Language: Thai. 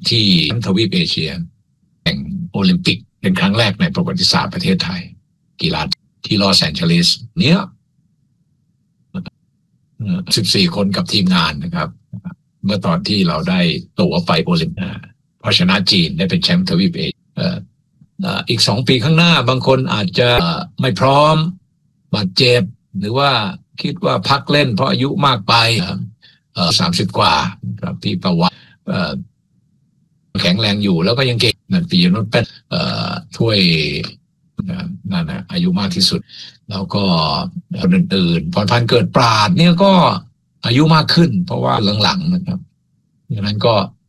ที่ทวีปเอเชียแข่งโอลิมปิกเป็นครั้งแรกในประวัติศาสตร์ประเทศไทยกีฬาที่ลอสแอนเจลิสเนี่ย14 คนกับทีมงานนะครับเมื่อตอนที่เราได้ตั๋วไปโอลิมปิกเพราะชนะจีนได้เป็นแชมป์ทวีปเอเชียอีก2 ปีข้างหน้าบางคนอาจจะไม่พร้อมบาดเจ็บหรือว่าคิดว่าพักเล่นเพราะอายุมากไป30 กว่าครับพี่ประวัติแข็งแรงอยู่แล้วก็ยังเก่งนั่นปีนุชเป็นถ้วยนั่นนะอายุมากที่สุดแล้วก็คนอื่นๆพรพันธ์เกิดปราดเนี่ยก็อายุมากขึ้นเพราะว่าหลังๆนะครับดังนั้นก็